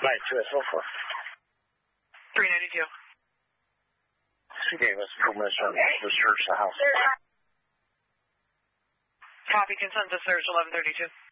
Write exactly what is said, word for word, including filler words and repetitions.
Right, to us, what for? three ninety-two. She gave us permission to search the house. Copy, consent to search eleven thirty-two.